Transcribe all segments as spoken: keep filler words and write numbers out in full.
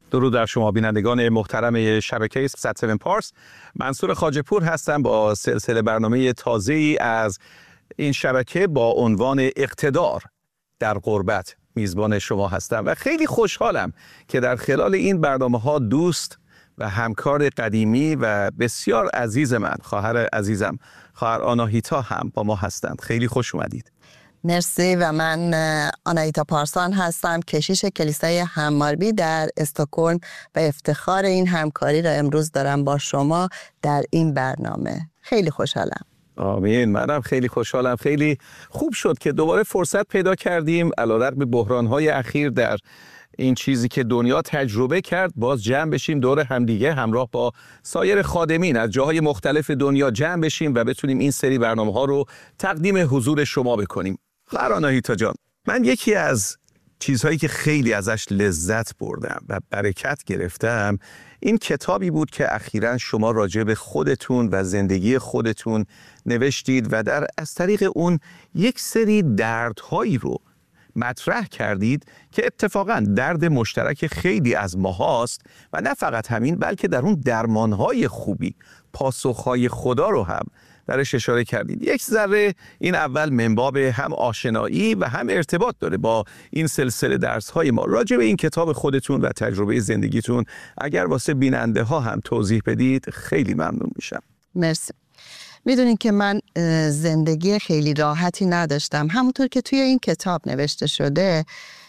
درود در شما بینندگان محترم شبکه صد و هفت پارس. منصور خواجه‌پور هستم با سلسله برنامه تازه‌ای از این شبکه با عنوان اقتدار در غربت میزبان شما هستم و خیلی خوشحالم که در خلال این برنامه‌ها دوست و همکار قدیمی و بسیار عزیز من، خواهر عزیزم خواهر آناهیتا هم با ما هستند. خیلی خوش اومدید. مرسی. و من آناهیتا پارسان هستم، کشیش کلیسای هماربی در استکهلم و افتخار این همکاری را امروز دارم با شما در این برنامه. خیلی خوشحالم. آمین. منم خیلی خوشحالم. خیلی خوب شد که دوباره فرصت پیدا کردیم علیرغم بحران‌های اخیر در این چیزی که دنیا تجربه کرد، باز جمع بشیم دور همدیگه همراه با سایر خادمین از جاهای مختلف دنیا جمع بشیم و بتونیم این سری برنامه‌ها رو تقدیم حضور شما بکنیم. خواهر آناهیتا جان، من یکی از چیزهایی که خیلی ازش لذت بردم و برکت گرفتم این کتابی بود که اخیراً شما راجع به خودتون و زندگی خودتون نوشتید و در از طریق اون یک سری دردهایی رو مطرح کردید که اتفاقاً درد مشترک خیلی از ماهاست و نه فقط همین، بلکه در اون درمانهای خوبی پاسخهای خدا رو هم درش اشاره کردید. یک ذره این اول منباب هم آشنایی و هم ارتباط داره با این سلسله درس‌های ما. راجع به این کتاب خودتون و تجربه زندگیتون اگر واسه بیننده ها هم توضیح بدید خیلی ممنون میشم. مرسی. میدونین که من زندگی خیلی راحتی نداشتم. همونطور که توی این کتاب نوشته شده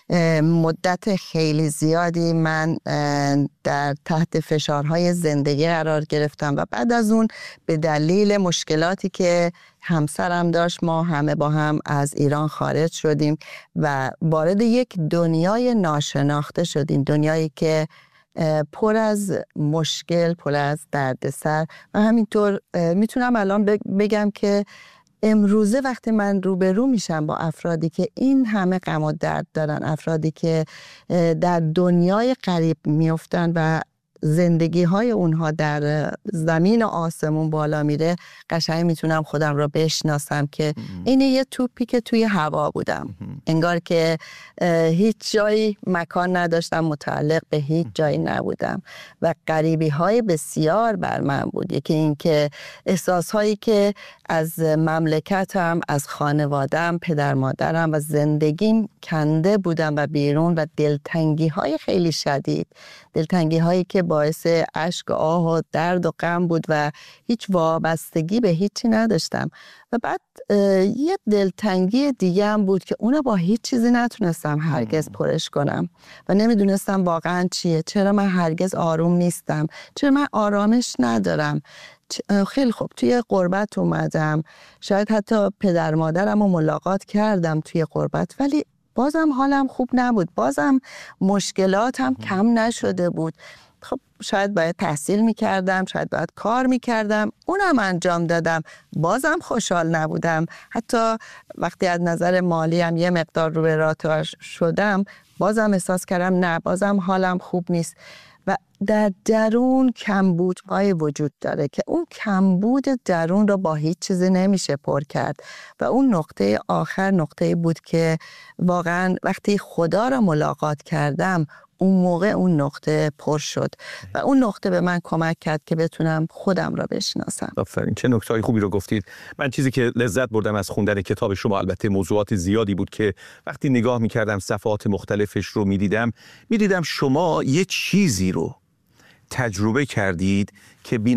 مدت خیلی زیادی من در تحت فشارهای زندگی قرار گرفتم و بعد از اون به دلیل مشکلاتی که همسرم داشت ما همه با هم از ایران خارج شدیم و وارد یک دنیای ناشناخته شدیم، دنیایی که پر از مشکل، پر از دردسر و همینطور میتونم الان بگم که امروزه وقتی من روبرو میشم با افرادی که این همه غم و درد دارن، افرادی که در دنیای غریب میفتن و زندگی های اونها در زمین و آسمون بالا میره، قشنگ میتونم خودم رو بشناسم که اینه یه توپی که توی هوا بودم، انگار که هیچ جایی مکان نداشتم، متعلق به هیچ جایی نبودم و غریبی های بسیار بر من بود. یکی این که احساس هایی که از مملکتم، از خانوادم، پدر مادرم و زندگیم کنده بودم و بیرون و دلتنگی های خیلی شدید، دلتنگی هایی که باعث اشک و آه و درد و غم بود و هیچ وابستگی به هیچی نداشتم. و بعد یه دلتنگی دیگه هم بود که اونو با هیچ چیزی نتونستم هرگز پرش کنم و نمیدونستم واقعا چیه. چرا من هرگز آروم نیستم؟ چرا من آرامش ندارم؟ خیلی خوب توی غربت اومدم، شاید حتی پدر مادرم رو ملاقات کردم توی غربت، ولی بازم حالم خوب نبود، بازم مشکلاتم کم نشده بود. خب شاید باید تحصیل میکردم، شاید باید کار میکردم، اونم انجام دادم، بازم خوشحال نبودم. حتی وقتی از نظر مالی هم یه مقدار رو به راه شدم، بازم احساس کردم نه، بازم حالم خوب نیست. و در درون کمبودهای وجود داره که اون کمبود درون رو با هیچ چیزی نمیشه پر کرد و اون نقطه آخر نقطه بود که واقعا وقتی خدا رو ملاقات کردم اون موقع اون نقطه پر شد و اون نقطه به من کمک کرد که بتونم خودم را بشناسم. آفرین، چه نکته‌های خوبی رو گفتید. من چیزی که لذت بردم از خوندن کتاب شما، البته موضوعات زیادی بود که وقتی نگاه می‌کردم صفحات مختلفش رو می‌دیدم می‌دیدم شما یه چیزی رو تجربه کردید که